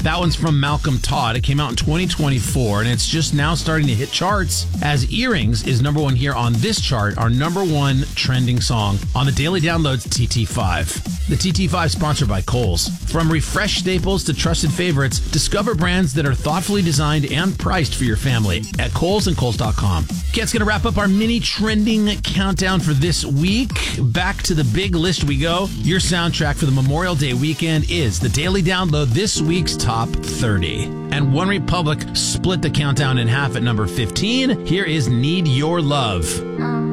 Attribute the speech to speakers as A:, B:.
A: That one's from Malcolm Todd. It came out in 2024, and it's just now starting to hit charts as Earrings is number one here on this chart, our number one trending song on the Daily Downloads TT5. The TT5 sponsored by Kohl's. From refreshed staples to trusted favorites, discover brands that are thoughtfully designed and priced for your family at Kohl's and Kohl's.com. Okay, it's going to wrap up our mini trending countdown for this week. Back to the big list we go. Your soundtrack for the Memorial Day weekend is the Daily Download, this week's Top 30. And OneRepublic split the countdown in half at number 15. Here is Need Your Love.